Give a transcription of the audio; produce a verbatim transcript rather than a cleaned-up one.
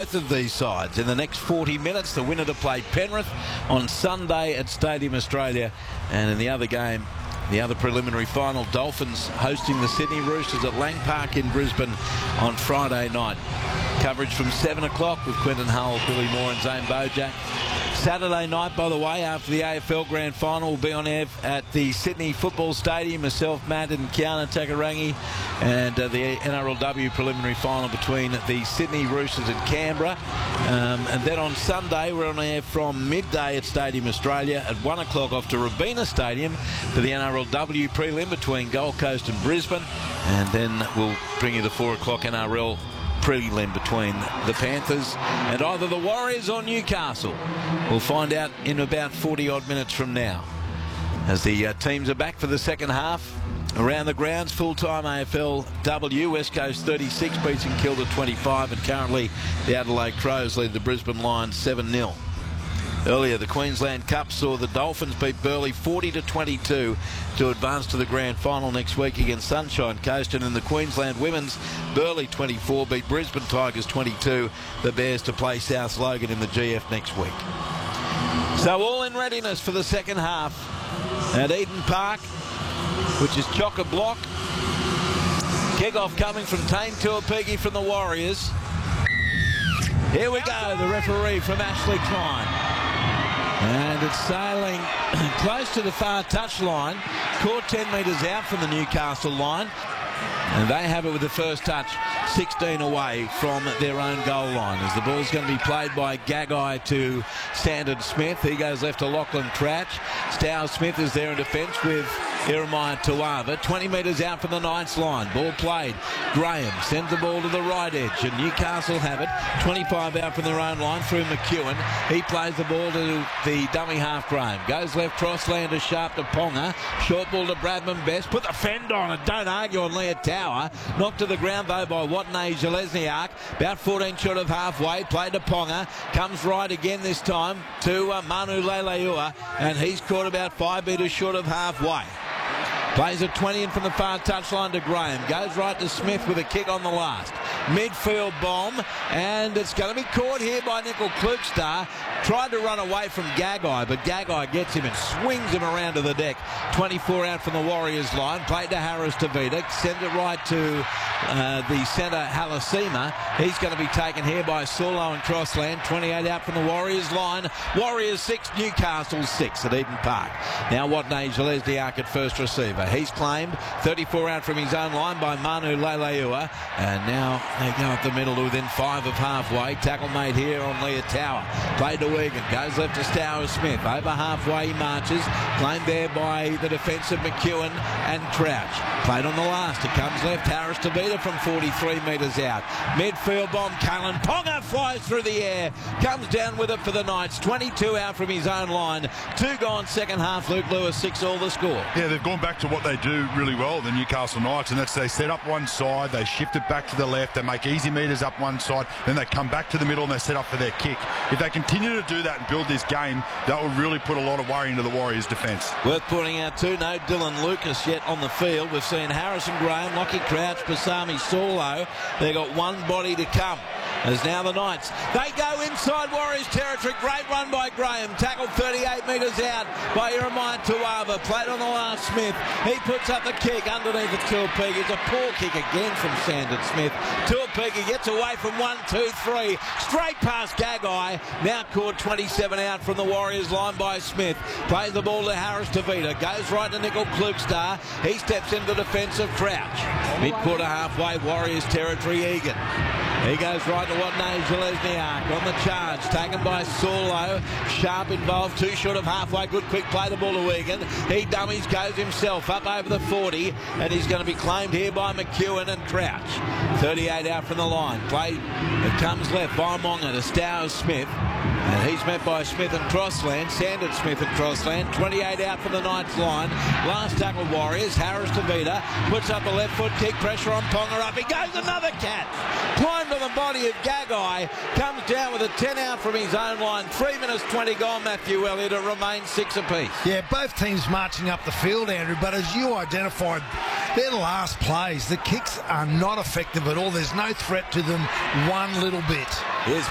both of these sides in the next forty minutes. The winner to play Penrith on Sunday at Stadium Australia, and in the other game, the other preliminary final, Dolphins hosting the Sydney Roosters at Lang Park in Brisbane on Friday night. Coverage from seven o'clock with Quentin Hull, Billy Moore and Zane Bojack. Saturday night, by the way, after the A F L Grand Final, will be on air at the Sydney Football Stadium. Myself, Matt and Kiana Takarangi, and uh, the N R L W preliminary final between the Sydney Roosters and Canberra. Um, and then on Sunday, we're on air from midday at Stadium Australia. At one o'clock off to Robina Stadium for the N R L W prelim between Gold Coast and Brisbane. And then we'll bring you the four o'clock N R L prelim between the Panthers and either the Warriors or Newcastle. We'll find out in about forty odd minutes from now, as the uh, teams are back for the second half. Around the grounds, full-time A F L W, West Coast thirty-six beats St Kilda twenty-five, and currently the Adelaide Crows lead the Brisbane Lions seven nil. Earlier, the Queensland Cup saw the Dolphins beat Burleigh forty to twenty-two to advance to the grand final next week against Sunshine Coast. And in the Queensland Women's, Burleigh twenty-four beat Brisbane Tigers twenty-two. The Bears to play South Logan in the G F next week. So all in readiness for the second half at Eden Park, which is chock-a-block. Kick-off coming from Tane Tuapigi from the Warriors. Here we go, the referee from Ashley Klein. And it's sailing close to the far touchline. Caught ten metres out from the Newcastle line. And they have it with the first touch, sixteen away from their own goal line. As the ball's going to be played by Gagai to Sandon Smith. He goes left to Lachlan Crouch. Stow Smith is there in defence with Iremaya Tuava. twenty metres out from the ninth line. Ball played. Graham sends the ball to the right edge, and Newcastle have it. twenty-five out from their own line through McEwen. He plays the ball to the dummy half Graham. Goes left cross-land to Sharp to Ponga. Short ball to Bradman Best. Put the fend on it. Don't argue on Leah Tower. Knocked to the ground though by Watney Zalesniak. About fourteen short of halfway. Played to Ponga. Comes right again this time to uh, Manu Leilua, and he's caught about five metres short of halfway. Plays a twenty in from the far touchline to Graham. Goes right to Smith with a kick on the last. Midfield bomb, and it's going to be caught here by Nickel Klukstar. Tried to run away from Gagai, but Gagai gets him and swings him around to the deck. twenty-four out from the Warriors line. Played to Harris Tavita. Send it right to uh, the centre, Halasima. He's going to be taken here by Saulo and Crossland. twenty-eight out from the Warriors line. Warriors six, Newcastle six at Eden Park. Now Watney Zalesniak at first receiver. He's claimed. thirty-four out from his own line by Manu Leilua. And now they go up the middle to within five of halfway. Tackle made here on Leah Tower. Played to Wigan. Goes left to Stower Smith. Over halfway he marches. Claimed there by the defensive McEwen and Crouch. Played on the last. It comes left. Harris Tavita from forty-three metres out. Midfield bomb. Cullen Ponga flies through the air. Comes down with it for the Knights. twenty-two out from his own line. Two gone second half. Luke Lewis six all the score. Yeah, they've gone back to what they do really well, the Newcastle Knights, and that's they set up one side, they shift it back to the left, they make easy metres up one side, then they come back to the middle and they set up for their kick. If they continue to do that and build this game, that will really put a lot of worry into the Warriors' defence. Worth pointing out too, no Dylan Lucas yet on the field. We've seen Harrison Graham, Lockie Crouch, Pasami Saulo. They've got one body to come. As now the Knights, they go inside Warriors territory. Great run by Graham. Tackled thirty-eight metres out by Iremaya Tuava. Played on the last Smith. He puts up the kick underneath the Tuapigi. It's a poor kick again from Sandon Smith. Tuapigi gets away from one, two, three. Straight past Gagai. Now caught twenty-seven out from the Warriors line by Smith. Plays the ball to Harris Tavita. Goes right to Nickel Klukstar. He steps into the defence of Crouch. Mid-quarter halfway, Warriors territory, Egan. He goes right to Watney Zalesniak on the charge, taken by Saulo. Sharp involved, too short of halfway. Good quick play, the ball to Egan. He dummies, goes himself up over the forty, and he's going to be claimed here by McEwen and Crouch. thirty-eight out from the line. Play, it comes left by Monga to Stowers Smith. And he's met by Smith and Crossland. Sandon Smith and Crossland. twenty-eight out from the Knights line. Last tackle Warriors. Harris Tavita puts up a left foot kick. Pressure on Ponga up. He goes another catch. Climbed on the body of Gagai. Comes down with a ten out from his own line. three minutes twenty gone, Matthew Elliott. It remains six apiece. Yeah, both teams marching up the field, Andrew. But as you identified, their last plays, the kicks are not effective at all. There's no threat to them one little bit. Here's